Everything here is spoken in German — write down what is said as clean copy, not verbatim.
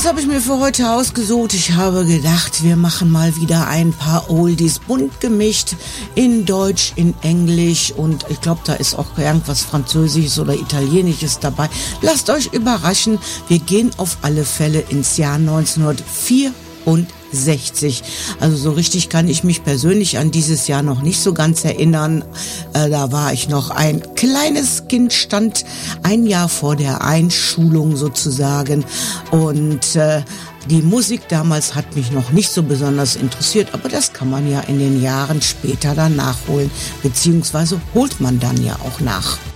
habe ich mir für heute ausgesucht? Ich habe gedacht, wir machen mal wieder ein paar Oldies bunt gemischt in Deutsch, in Englisch und ich glaube, da ist auch irgendwas Französisches oder Italienisches dabei. Lasst euch überraschen. Wir gehen auf alle Fälle ins Jahr 1964. Also so richtig kann ich mich persönlich an dieses Jahr noch nicht so ganz erinnern. Da war ich noch ein kleines Kind, stand ein Jahr vor der Einschulung sozusagen und die Musik damals hat mich noch nicht so besonders interessiert, aber das kann man ja in den Jahren später dann nachholen, beziehungsweise holt man dann ja auch nach.